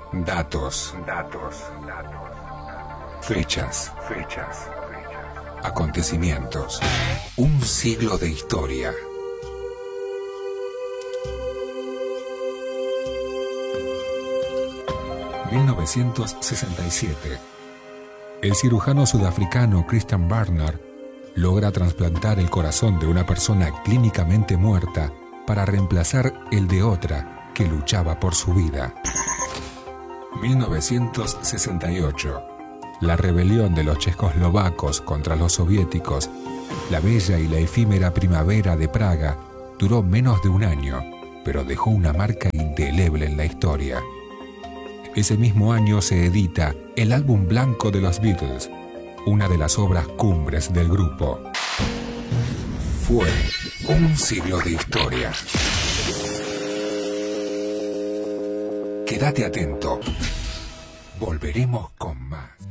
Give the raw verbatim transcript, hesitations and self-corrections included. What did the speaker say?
Datos. Datos. Datos. Fechas. Fechas. Acontecimientos. Un siglo de historia. mil novecientos sesenta y siete. El cirujano sudafricano Christiaan Barnard logra trasplantar el corazón de una persona clínicamente muerta para reemplazar el de otra que luchaba por su vida. mil novecientos sesenta y ocho. La rebelión de los checoslovacos contra los soviéticos, la bella y la efímera primavera de Praga, duró menos de un año, pero dejó una marca indeleble en la historia. Ese mismo año se edita el álbum blanco de los Beatles, una de las obras cumbres del grupo. Fue un siglo de historia. Quédate atento. Volveremos con más.